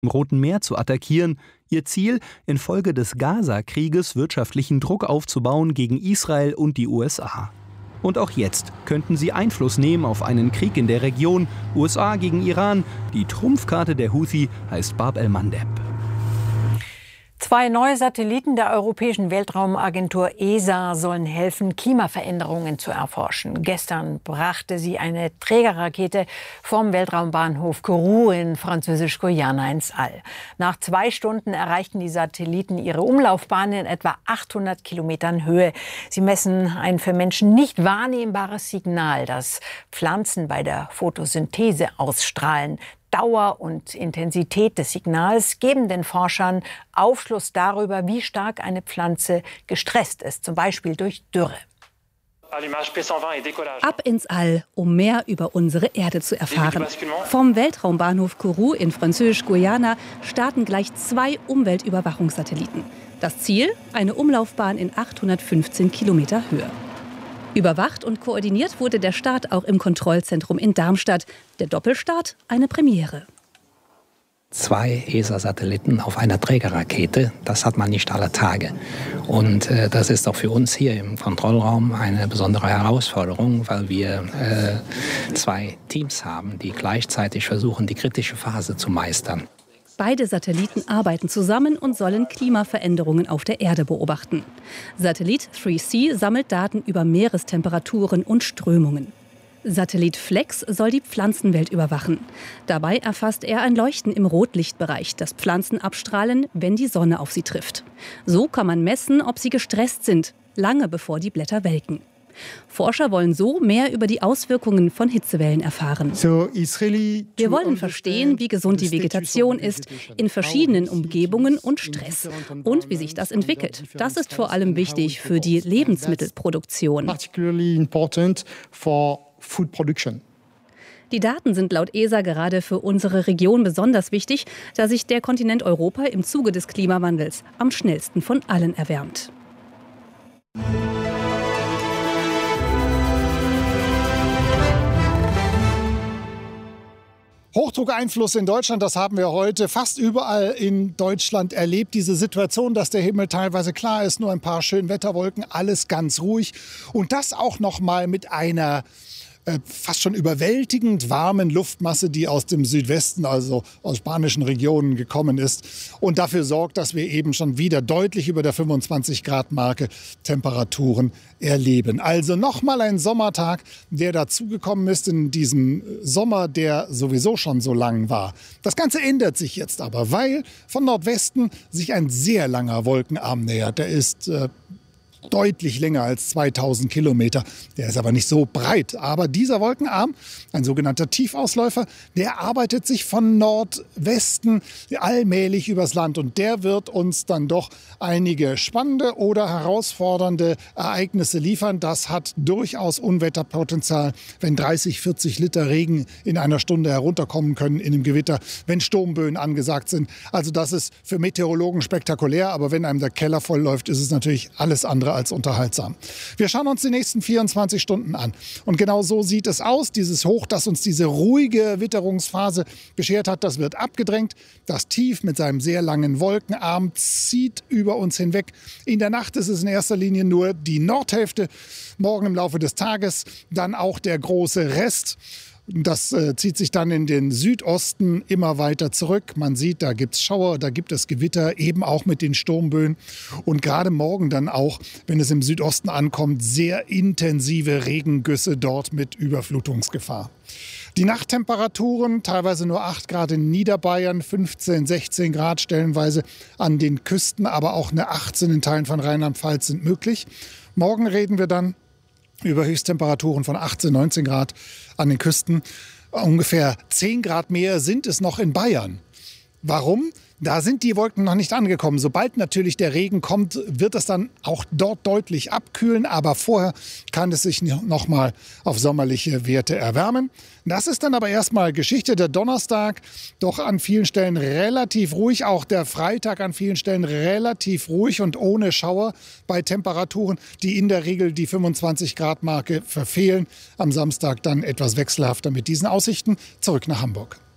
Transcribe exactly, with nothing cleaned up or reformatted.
im Roten Meer zu attackieren. Ihr Ziel, infolge des Gaza-Krieges wirtschaftlichen Druck aufzubauen gegen Israel und die U S A. Und auch jetzt könnten sie Einfluss nehmen auf einen Krieg in der Region, U S A gegen Iran. Die Trumpfkarte der Houthi heißt Bab el-Mandeb. Zwei neue Satelliten der Europäischen Weltraumagentur E S A sollen helfen, Klimaveränderungen zu erforschen. Gestern brachte sie eine Trägerrakete vom Weltraumbahnhof Kourou in Französisch-Guyana ins All. Nach zwei Stunden erreichten die Satelliten ihre Umlaufbahn in etwa achthundert Kilometern Höhe. Sie messen ein für Menschen nicht wahrnehmbares Signal, das Pflanzen bei der Photosynthese ausstrahlen. Dauer und Intensität des Signals geben den Forschern Aufschluss darüber, wie stark eine Pflanze gestresst ist, zum Beispiel durch Dürre. Ab ins All, um mehr über unsere Erde zu erfahren. Vom Weltraumbahnhof Kourou in Französisch-Guyana starten gleich zwei Umweltüberwachungssatelliten. Das Ziel? Eine Umlaufbahn in achthundertfünfzehn Kilometer Höhe. Überwacht und koordiniert wurde der Start auch im Kontrollzentrum in Darmstadt. Der Doppelstart eine Premiere. Zwei E S A-Satelliten auf einer Trägerrakete, das hat man nicht alle Tage. Und äh, das ist auch für uns hier im Kontrollraum eine besondere Herausforderung, weil wir äh, zwei Teams haben, die gleichzeitig versuchen, die kritische Phase zu meistern. Beide Satelliten arbeiten zusammen und sollen Klimaveränderungen auf der Erde beobachten. Satellit drei C sammelt Daten über Meerestemperaturen und Strömungen. Satellit Flex soll die Pflanzenwelt überwachen. Dabei erfasst er ein Leuchten im Rotlichtbereich, das Pflanzen abstrahlen, wenn die Sonne auf sie trifft. So kann man messen, ob sie gestresst sind, lange bevor die Blätter welken. Forscher wollen so mehr über die Auswirkungen von Hitzewellen erfahren. Wir wollen verstehen, wie gesund die Vegetation ist in verschiedenen Umgebungen und Stress und wie sich das entwickelt. Das ist vor allem wichtig für die Lebensmittelproduktion. Die Daten sind laut E S A gerade für unsere Region besonders wichtig, da sich der Kontinent Europa im Zuge des Klimawandels am schnellsten von allen erwärmt. Hochdruckeinfluss in Deutschland, das haben wir heute fast überall in Deutschland erlebt. Diese Situation, dass der Himmel teilweise klar ist, nur ein paar Schönwetterwolken, alles ganz ruhig. Und das auch noch mal mit einer äh, fast schon überwältigend warmen Luftmasse, die aus dem Südwesten, also aus spanischen Regionen gekommen ist. Und dafür sorgt, dass wir eben schon wieder deutlich über der fünfundzwanzig Grad Marke Temperaturen erleben. Also nochmal ein Sommertag, der dazugekommen ist in diesem Sommer, der sowieso schon so lang war. Das Ganze ändert sich jetzt aber, weil von Nordwesten sich ein sehr langer Wolkenarm nähert. Der ist äh, deutlich länger als zweitausend Kilometer. Der ist aber nicht so breit. Aber dieser Wolkenarm, ein sogenannter Tiefausläufer, der arbeitet sich von Nordwesten allmählich übers Land. Und der wird uns dann doch einige spannende oder herausfordernde Ereignisse liefern. Das hat durchaus Unwetterpotenzial, wenn dreißig, vierzig Liter Regen in einer Stunde herunterkommen können in einem Gewitter, wenn Sturmböen angesagt sind. Also das ist für Meteorologen spektakulär. Aber wenn einem der Keller voll läuft, ist es natürlich alles andere als unterhaltsam. Wir schauen uns die nächsten vierundzwanzig Stunden an. Und genau so sieht es aus. Dieses Hoch, das uns diese ruhige Witterungsphase beschert hat, das wird abgedrängt. Das Tief mit seinem sehr langen Wolkenarm zieht über uns hinweg. In der Nacht ist es in erster Linie nur die Nordhälfte. Morgen im Laufe des Tages dann auch der große Rest. Das äh, zieht sich dann in den Südosten immer weiter zurück. Man sieht, da gibt es Schauer, da gibt es Gewitter, eben auch mit den Sturmböen. Und gerade morgen dann auch, wenn es im Südosten ankommt, sehr intensive Regengüsse dort mit Überflutungsgefahr. Die Nachttemperaturen, teilweise nur acht Grad in Niederbayern, fünfzehn, sechzehn Grad stellenweise an den Küsten, aber auch eine achtzehn in Teilen von Rheinland-Pfalz sind möglich. Morgen reden wir dann über Höchsttemperaturen von achtzehn, neunzehn Grad an den Küsten. Ungefähr zehn Grad mehr sind es noch in Bayern. Warum? Da sind die Wolken noch nicht angekommen. Sobald natürlich der Regen kommt, wird es dann auch dort deutlich abkühlen. Aber vorher kann es sich noch mal auf sommerliche Werte erwärmen. Das ist dann aber erstmal Geschichte. Der Donnerstag doch an vielen Stellen relativ ruhig. Auch der Freitag an vielen Stellen relativ ruhig und ohne Schauer bei Temperaturen, die in der Regel die fünfundzwanzig Grad Marke verfehlen. Am Samstag dann etwas wechselhafter mit diesen Aussichten. Zurück nach Hamburg.